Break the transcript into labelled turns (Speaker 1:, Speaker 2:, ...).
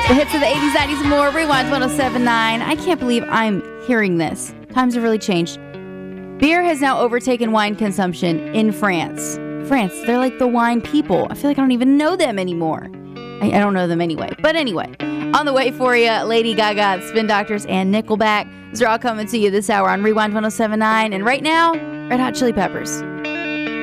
Speaker 1: The hits of the 80s, 90s, and more. Rewind 107.9. I can't believe I'm hearing this. Times have really changed. Beer has now overtaken wine consumption in France. France, they're like the wine people. I feel like I don't even know them anymore. I don't know them anyway. But anyway, on the way for you, Lady Gaga, the Spin Doctors, and Nickelback. These are all coming to you this hour on Rewind 107.9. And right now, Red Hot Chili Peppers.